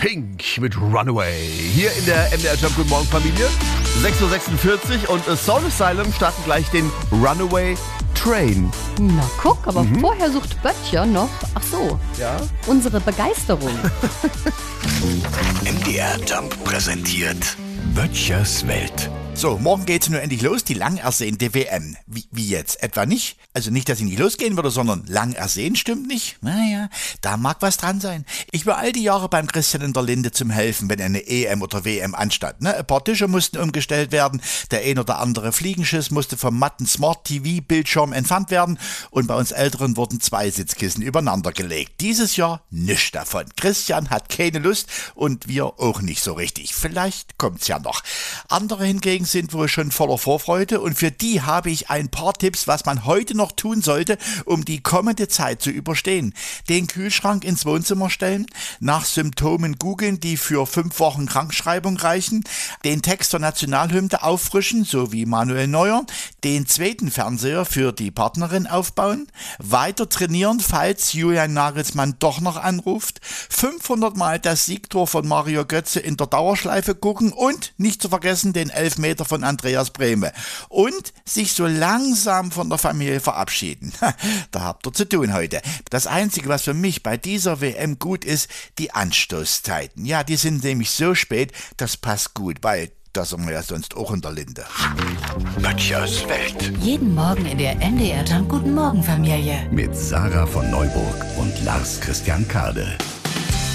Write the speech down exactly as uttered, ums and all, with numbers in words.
Pink mit Runaway. Hier in der M D R Jump Guten Morgen Familie. sechs Uhr sechsundvierzig und Soul Asylum starten gleich den Runaway Train. Na guck, aber mhm. vorher sucht Böttcher noch, ach so, ja? unsere Begeisterung. M D R Jump präsentiert Böttchers Welt. So, morgen geht's nur endlich los, die lang ersehnte W M. Wie, wie jetzt? Etwa nicht? Also nicht, dass sie nicht losgehen würde, sondern lang ersehnt stimmt nicht? Naja, da mag was dran sein. Ich war all die Jahre beim Christian in der Linde zum Helfen, wenn eine E M oder W M anstand. Ne? Ein paar Tische mussten umgestellt werden, der ein oder andere Fliegenschiss musste vom matten Smart-T V-Bildschirm entfernt werden und bei uns Älteren wurden zwei Sitzkissen übereinander gelegt. Dieses Jahr nichts davon. Christian hat keine Lust und wir auch nicht so richtig. Vielleicht kommt's ja noch. Andere hingegen sind wohl schon voller Vorfreude und für die habe ich ein paar Tipps, was man heute noch tun sollte, um die kommende Zeit zu überstehen. Den Kühlschrank ins Wohnzimmer stellen, nach Symptomen googeln, die für fünf Wochen Krankschreibung reichen, den Text der Nationalhymne auffrischen, so wie Manuel Neuer, den zweiten Fernseher für die Partnerin aufbauen, weiter trainieren, falls Julian Nagelsmann doch noch anruft, fünfhundert Mal das Siegtor von Mario Götze in der Dauerschleife gucken und nicht zu vergessen den Elfmeter von Andreas Brehme und sich so langsam von der Familie verabschieden. Da habt ihr zu tun heute. Das Einzige, was für mich bei dieser W M gut ist, die Anstoßzeiten. Ja, die sind nämlich so spät, das passt gut, weil da sind wir ja sonst auch in der Linde. Böttchers Welt. Jeden Morgen in der M D R Jump Guten Morgen Familie. Mit Sarah von Neuburg und Lars Christian Kade.